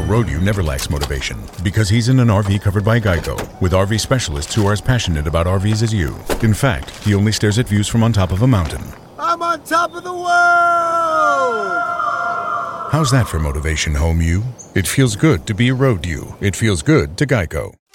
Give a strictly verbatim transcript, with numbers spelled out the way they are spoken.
Road You never lacks motivation because he's in an R V covered by Geico with R V specialists who are as passionate about R Vs as you. In fact, he only stares at views from on top of a mountain. I'm on top of the world! How's that for motivation, home you? It feels good to be a Road You. It feels good to Geico.